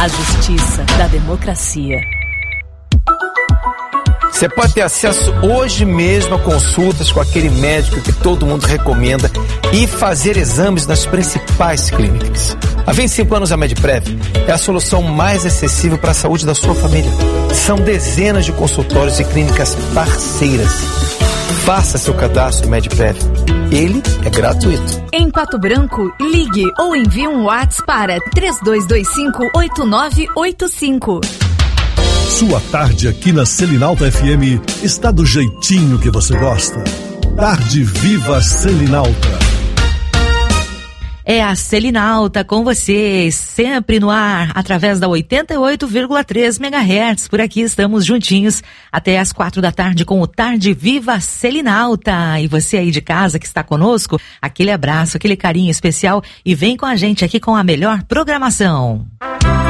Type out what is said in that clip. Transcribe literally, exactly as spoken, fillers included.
a justiça da democracia. Você pode ter acesso hoje mesmo a consultas com aquele médico que todo mundo recomenda e fazer exames nas principais clínicas. Há vinte e cinco anos a Medprev é a solução mais acessível para a saúde da sua família. São dezenas de consultórios e clínicas parceiras. Faça seu cadastro Medprev. Ele é gratuito. Em Pato Branco, ligue ou envie um WhatsApp para três dois dois cinco, oito nove oito cinco. Sua tarde aqui na Selinalta F M está do jeitinho que você gosta. Tarde Viva Selinalta. É a Selinalta com vocês, sempre no ar, através da oitenta e oito vírgula três megahertz. Por aqui estamos juntinhos até as quatro da tarde com o Tarde Viva Selinalta. E você aí de casa que está conosco, aquele abraço, aquele carinho especial e vem com a gente aqui com a melhor programação.